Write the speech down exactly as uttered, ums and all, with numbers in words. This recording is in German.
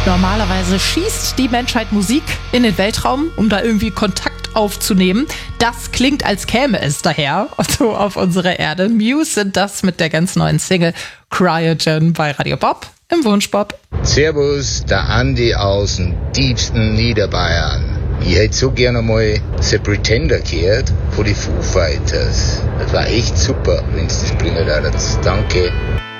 Normalerweise schießt die Menschheit Musik in den Weltraum, um da irgendwie Kontakt aufzunehmen. Das klingt, als käme es daher, also auf unsere Erde. Muse sind das mit der ganz neuen Single Cryogen bei Radio Bob im Wunschbob. Servus, der Andi aus dem tiefsten Niederbayern. Ich hätte so gerne mal The Pretender gehört von die Foo Fighters. Das war echt super, wenn es das bringen würdet. Danke.